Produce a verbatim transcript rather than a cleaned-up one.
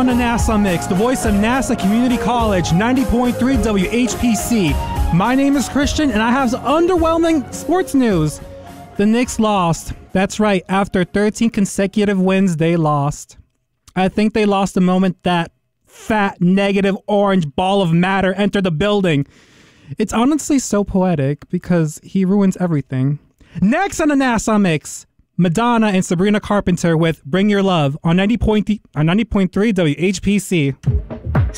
the NASA Mix, the voice of NASA Community College, ninety point three W H P C. My name is Christian, and I have some underwhelming sports news. The Knicks lost. That's right, after thirteen consecutive wins, they lost. I think they lost the moment that fat, negative, orange ball of matter entered the building. It's honestly so poetic because he ruins everything. Next on the NASA Mix, Madonna and Sabrina Carpenter with Bring Your Love on ninety point three W H P C.